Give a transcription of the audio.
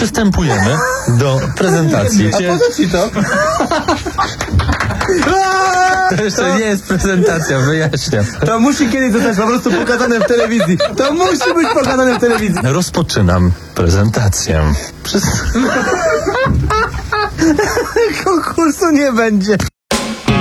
przystępujemy do prezentacji. A po co ci to? To jeszcze nie jest prezentacja, wyjaśniam. To musi kiedyś zostać po prostu pokazane w telewizji. To musi być pokazane w telewizji. Rozpoczynam prezentację. Konkursu nie będzie.